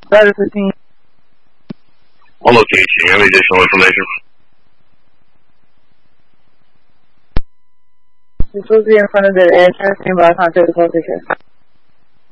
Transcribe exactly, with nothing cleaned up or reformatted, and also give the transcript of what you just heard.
Ladder fifteen. On location, you have any additional information? You're supposed to be in front of the air track, and by contact the call picture.